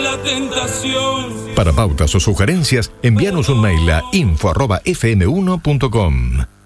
la tentación. Para pautas o sugerencias, envíanos un mail a info@fm1.com.